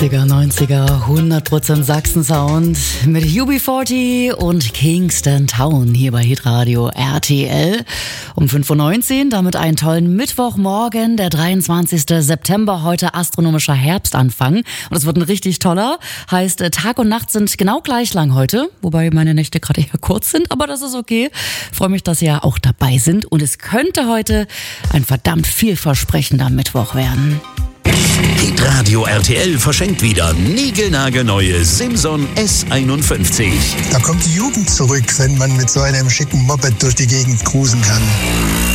80er, 90er, 100% Sachsen-Sound mit UB40 und Kingston Town hier bei Hitradio RTL um 5.19 Uhr. Damit einen tollen Mittwochmorgen, der 23. September, heute astronomischer Herbstanfang. Und es wird ein richtig toller. Heißt, Tag und Nacht sind genau gleich lang heute, wobei meine Nächte gerade eher kurz sind, aber das ist okay. Freue mich, dass ihr auch dabei sind und es könnte heute ein verdammt vielversprechender Mittwoch werden. Hitradio RTL verschenkt wieder niegelnagelneue Simson S51. Da kommt die Jugend zurück, wenn man mit so einem schicken Moped durch die Gegend cruisen kann.